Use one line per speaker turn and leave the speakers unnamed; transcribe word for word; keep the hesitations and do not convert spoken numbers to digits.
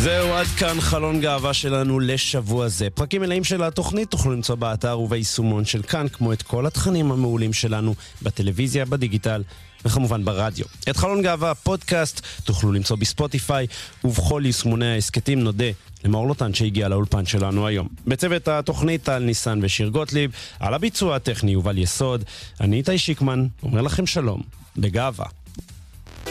זהו, עד כאן חלון גאווה שלנו לשבוע זה. פרקים מלאים של התוכנית תוכלו למצוא באתר וביישומון של כאן, כמו את כל התכנים המעולים שלנו בטלוויזיה, בדיגיטל וכמובן ברדיו. את חלון גאווה, פודקאסט, תוכלו למצוא בספוטיפיי ובכל יישומוני העסקתים. נודה למאור לוטן שהגיע לאולפן שלנו היום. בצוות התוכנית על ניסן ושיר גוטליב, על הביצוע הטכני יובל יסוד, אני איתי שיקמן, אומר לכם שלום, בגאווה.